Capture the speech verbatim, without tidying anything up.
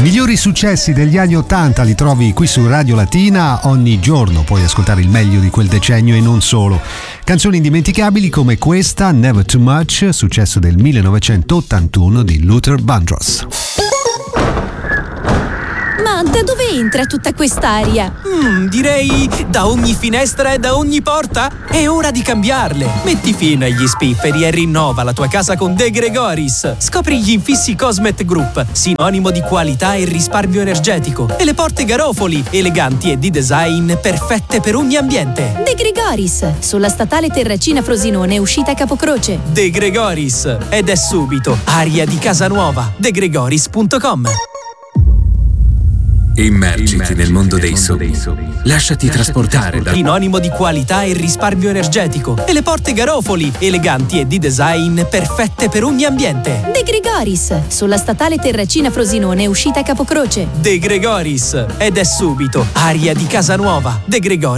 migliori successi degli anni ottanta li trovi qui su Radio Latina. Ogni giorno puoi ascoltare il meglio di quel decennio e non solo. Canzoni indimenticabili come questa, Never Too Much, successo del millenovecentottantuno di Luther Vandross. Ma da dove entra tutta quest'aria? Mm, direi da ogni finestra e da ogni porta. È ora di cambiarle. Metti fine agli spifferi e rinnova la tua casa con De Gregoris. Scopri gli infissi Cosmet Group, sinonimo di qualità e risparmio energetico. E le porte Garofoli, eleganti e di design perfette per ogni ambiente. De Gregoris, sulla statale Terracina Frosinone, uscita Capocroce. De Gregoris. Ed è subito aria di casa nuova. de gregoris punto com. Immergiti nel mondo dei sogni. Lasciati trasportare da sinonimo di qualità e risparmio energetico. E le porte Garofoli, eleganti e di design perfette per ogni ambiente. De Gregoris, sulla statale Terracina Frosinone, uscita Capocroce. De Gregoris. Ed è subito aria di casa nuova. De Gregoris.